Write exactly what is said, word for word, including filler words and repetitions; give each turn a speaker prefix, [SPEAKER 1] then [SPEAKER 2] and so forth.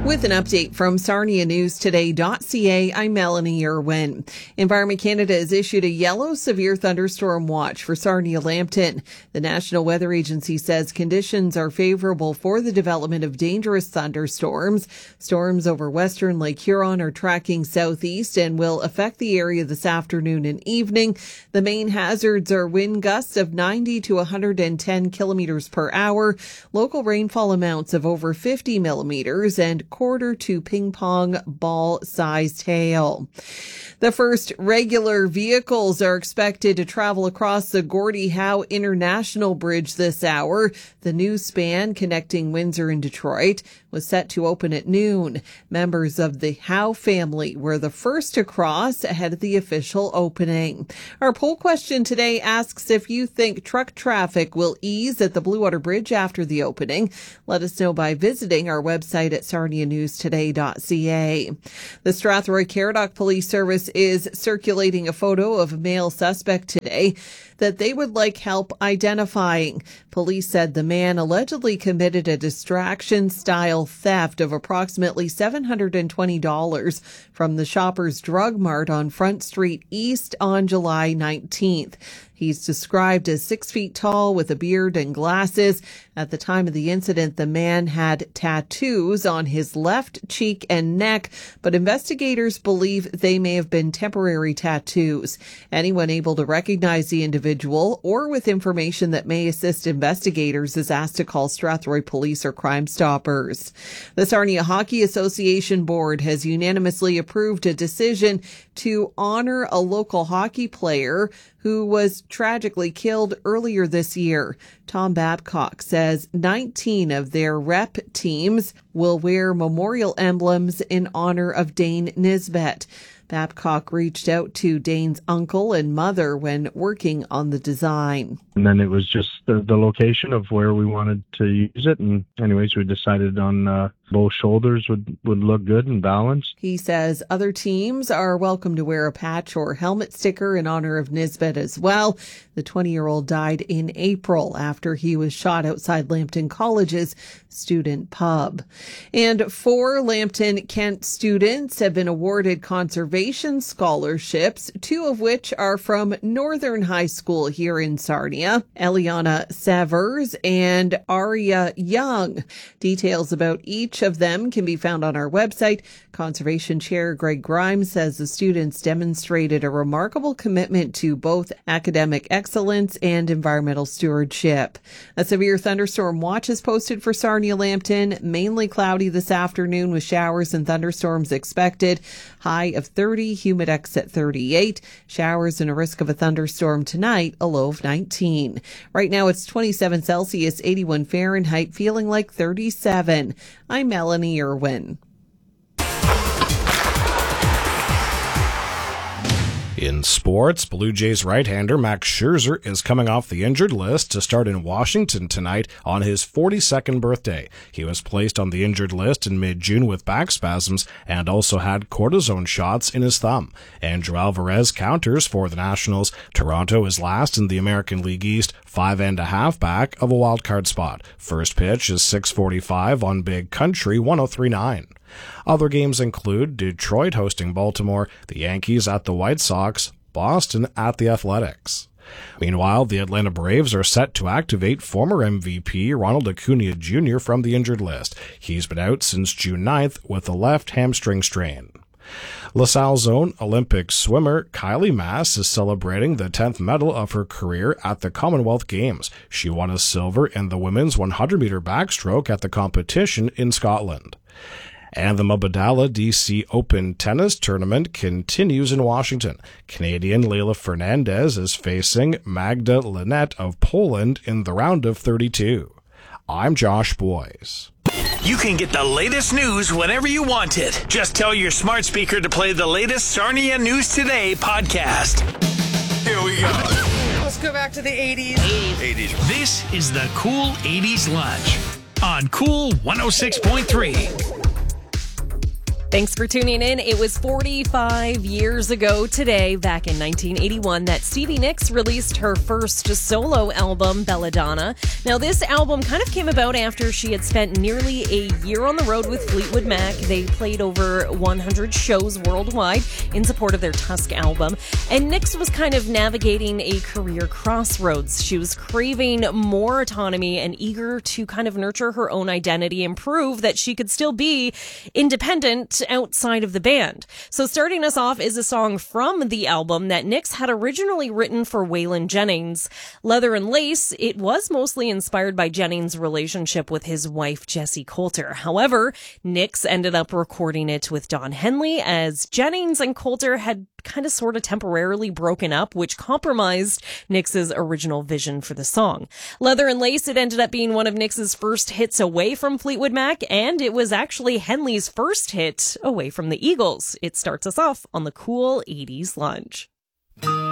[SPEAKER 1] With an update from Sarnia News Today dot C A, I'm Melanie Irwin. Environment Canada has issued a yellow severe thunderstorm watch for Sarnia-Lambton. The National Weather Agency says conditions are favorable for the development of dangerous thunderstorms. Storms over western Lake Huron are tracking southeast and will affect the area this afternoon and evening. The main hazards are wind gusts of ninety to one hundred ten kilometers per hour, local rainfall amounts of over fifty millimeters, and quarter to ping pong ball sized hail. The first regular vehicles are expected to travel across the Gordie Howe International Bridge this hour. The new span connecting Windsor and Detroit was set to open at noon. Members of the Howe family were the first to cross ahead of the official opening. Our poll question today asks if you think truck traffic will ease at the Blue Water Bridge after the opening. Let us know by visiting our website at sarnia news today dot c a. The Strathroy Caradoc Police Service is circulating a photo of a male suspect today that they would like help identifying. Police said the man allegedly committed a distraction-style theft of approximately seven hundred twenty dollars from the Shoppers Drug Mart on Front Street East on July nineteenth. He's described as six feet tall with a beard and glasses. At the time of the incident, the man had tattoos on his left cheek and neck, but investigators believe they may have been temporary tattoos. Anyone able to recognize the individual or with information that may assist investigators is asked to call Strathroy Police or Crime Stoppers. The Sarnia Hockey Association Board has unanimously approved a decision to honor a local hockey player who was tragically killed earlier this year. Tom Babcock says nineteen of their rep teams will wear memorial emblems in honor of Dane Nisbet. Babcock reached out to Dane's uncle and mother when working on the design.
[SPEAKER 2] And then it was just the, the location of where we wanted to use it. And anyways, we decided on uh, both shoulders would, would look good and balanced.
[SPEAKER 1] He says other teams are welcome to wear a patch or helmet sticker in honor of Nisbet as well. The twenty-year-old died in April after he was shot outside Lambton College's student pub. And four Lambton Kent students have been awarded conservation scholarships, two of which are from Northern High School here in Sarnia, Eliana Savers and Aria Young. Details about each of them can be found on our website. Conservation Chair Greg Grimes says the students demonstrated a remarkable commitment to both academic excellence and environmental stewardship. A severe thunderstorm watch is posted for Sarnia-Lambton. Mainly cloudy this afternoon with showers and thunderstorms expected. High of thirty, Humidex at thirty-eight. Showers and a risk of a thunderstorm tonight, a low of nineteen. Right now it's twenty-seven Celsius, eighty-one Fahrenheit, feeling like thirty-seven. I'm Melanie Irwin.
[SPEAKER 3] In sports, Blue Jays right-hander Max Scherzer is coming off the injured list to start in Washington tonight on his forty-second birthday. He was placed on the injured list in mid-June with back spasms and also had cortisone shots in his thumb. Andrew Alvarez counters for the Nationals. Toronto is last in the American League East, five and a half back of a wildcard spot. First pitch is six forty-five on Big Country one oh three point nine. Other games include Detroit hosting Baltimore, the Yankees at the White Sox, Boston at the Athletics. Meanwhile, the Atlanta Braves are set to activate former M V P Ronald Acuna Junior from the injured list. He's been out since June ninth with a left hamstring strain. LaSalle's own Olympic swimmer Kylie Mass is celebrating the tenth medal of her career at the Commonwealth Games. She won a silver in the women's one hundred meter backstroke at the competition in Scotland. And the Mubadala D C Open Tennis Tournament continues in Washington. Canadian Leila Fernandez is facing Magda Linette of Poland in the round of thirty-two. I'm Josh Boyes.
[SPEAKER 4] You can get the latest news whenever you want it. Just tell your smart speaker to play the latest Sarnia News Today podcast. Here we go.
[SPEAKER 5] Let's go back to the eighties.
[SPEAKER 4] eighties. This is the Cool eighties Lunch on Cool one oh six point three.
[SPEAKER 6] Thanks for tuning in. It was forty-five years ago today, back in nineteen eighty-one, that Stevie Nicks released her first solo album, Belladonna. Now, this album kind of came about after she had spent nearly a year on the road with Fleetwood Mac. They played over one hundred shows worldwide in support of their Tusk album. And Nicks was kind of navigating a career crossroads. She was craving more autonomy and eager to kind of nurture her own identity and prove that she could still be independent outside of the band. So starting us off is a song from the album that Nicks had originally written for Waylon Jennings. Leather and Lace, it was mostly inspired by Jennings' relationship with his wife, Jessie Coulter. However, Nicks ended up recording it with Don Henley, as Jennings and Coulter had kind of sort of temporarily broken up, which compromised Nicks' original vision for the song. Leather and Lace, it ended up being one of Nicks' first hits away from Fleetwood Mac, and it was actually Henley's first hit away from the Eagles. It starts us off on the cool eighties lunch.